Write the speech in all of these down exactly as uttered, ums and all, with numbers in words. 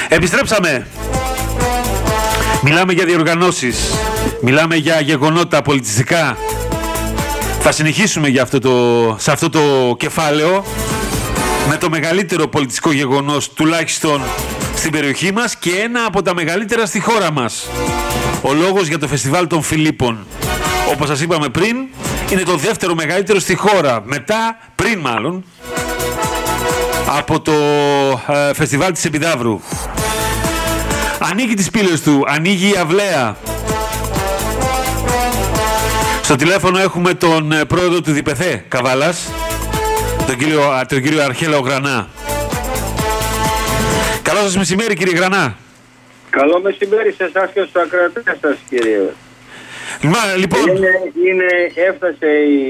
Επιστρέψαμε. Μιλάμε για διοργανώσεις, μιλάμε για γεγονότα πολιτιστικά. Θα συνεχίσουμε για αυτό το, σε αυτό το κεφάλαιο με το μεγαλύτερο πολιτιστικό γεγονός τουλάχιστον στην περιοχή μας και ένα από τα μεγαλύτερα στη χώρα μας. Ο λόγος για το Φεστιβάλ των Φιλίππων. Όπως σας είπαμε πριν, είναι το δεύτερο μεγαλύτερο στη χώρα. Μετά, πριν μάλλον, από το ε, Φεστιβάλ της Επιδαύρου. Ανοίγει τις πύλες του, ανοίγει η αυλαία. Στο τηλέφωνο έχουμε τον ε, πρόεδρο του ΔΙΠΕΘΕ Καβάλας, τον κύριο, τον κύριο Αρχέλαο Γρανά. Καλό σας μεσημέρι, κύριε Γρανά. Καλό μεσημέρι σε εσάς και στους ακροατές σας, κύριε. Μα, λοιπόν... Είναι, είναι, έφτασε η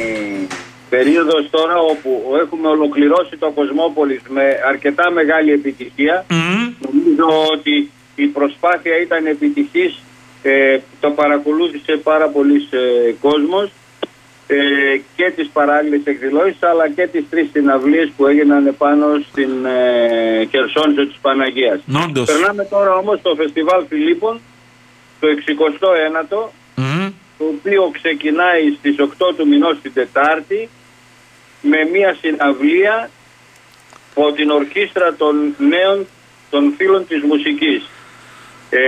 περίοδος τώρα όπου έχουμε ολοκληρώσει το Κοσμόπολης με αρκετά μεγάλη επιτυχία. Mm-hmm. Νομίζω ότι η προσπάθεια ήταν επιτυχής, ε, το παρακολούθησε πάρα πολλής ε, κόσμος, ε, και τις παράλληλες εκδηλώσεις αλλά και τις τρεις συναυλίες που έγιναν πάνω στην ε, Χερσόνησο της Παναγίας. Νόντως. Περνάμε τώρα όμως στο Φεστιβάλ Φιλίππων, το εξηκοστό ένατο, mm-hmm. το οποίο ξεκινάει στις οκτώ του μηνός την Τετάρτη με μια συναυλία από την Ορχήστρα των Νέων των Φίλων της Μουσικής. Ε,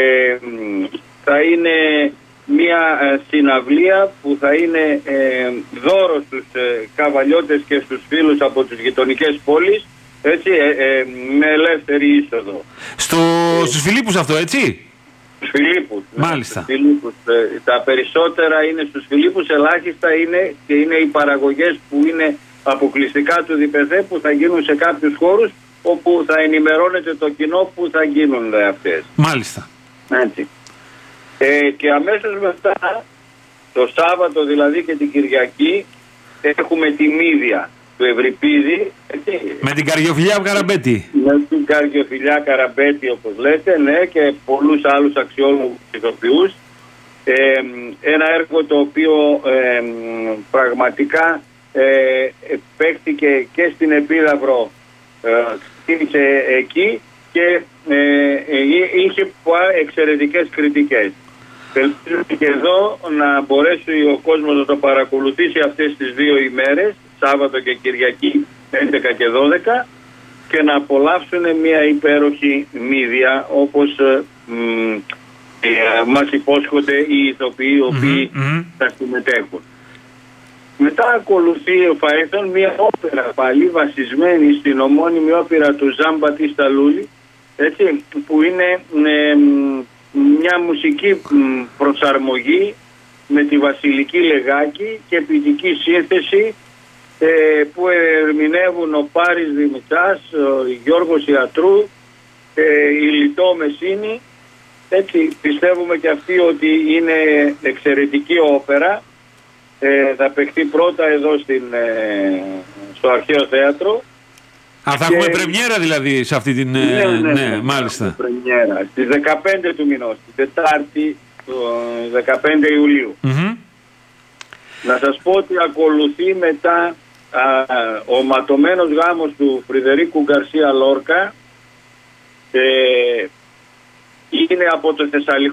θα είναι μια ε, συναυλία που θα είναι ε, δώρο στους ε, καβαλιώτες και στους φίλους από τις γειτονικές πόλεις, έτσι, ε, ε, με ελεύθερη είσοδο. Στο, ε, στους Φιλίππους αυτό, έτσι? Στους Φιλίππους. Μάλιστα. Ναι, στους Φιλίππους. Ε, τα περισσότερα είναι στους Φιλίππους, ελάχιστα είναι και είναι οι παραγωγές που είναι αποκλειστικά του ΔΙΠΕΘΕ που θα γίνουν σε κάποιους χώρους όπου θα ενημερώνεται το κοινό που θα γίνουν αυτές. Μάλιστα. Έτσι. Ε, και αμέσως μετά, το Σάββατο δηλαδή και την Κυριακή, έχουμε τη Μύδια του Ευρυπίδη. Έτσι. Με την Καριοφιλιά Καραμπέτη. Με την Καριοφιλιά Καραμπέτη, όπως λέτε, ναι, και πολλούς άλλους αξιόλογους ηθοποιούς. Ε, ένα έργο το οποίο ε, πραγματικά ε, παίχτηκε και στην Επίδαυρο, ε, εκεί και ε, ε, είχε εξαιρετικές κριτικές. Ελπίζω και εδώ να μπορέσει ο κόσμος να το παρακολουθήσει αυτές τις δύο ημέρες, Σάββατο και Κυριακή έντεκα και δώδεκα, και να απολαύσουν μια υπέροχη μύδια όπως ε, μ, ε, μας υπόσχονται οι ηθοποιοί οι οποίοι mm-hmm. θα συμμετέχουν. Μετά ακολουθεί ο Φαέθων μια όπερα πάλι βασισμένη στην ομώνυμη όπερα του Ζαν Μπατίστα Λούλη, έτσι, που είναι ε, μια μουσική προσαρμογή με τη Βασιλική Λεγάκη και ποιητική σύνθεση ε, που ερμηνεύουν ο Πάρης Δημητσάς, ο Γιώργος Ιατρού, ε, η Λιτό Μεσίνη. Έτσι πιστεύουμε και αυτοί ότι είναι εξαιρετική όπερα. Ε, θα παιχτεί πρώτα εδώ στην, ε, στο Αρχαίο Θέατρο. Α, θα και... έχουμε πρεμιέρα δηλαδή σε αυτή την... Ναι, ναι, ναι, ναι, ναι μάλιστα. Πρεμιέρα στις δεκαπέντε του μηνός, την Τετάρτη, το δεκαπέντε Ιουλίου. Mm-hmm. Να σας πω ότι ακολουθεί μετά α, ο ματωμένος γάμος του Φρυδερίκου Γκαρσία Λόρκα. Ε, είναι από το Θεσσαλικό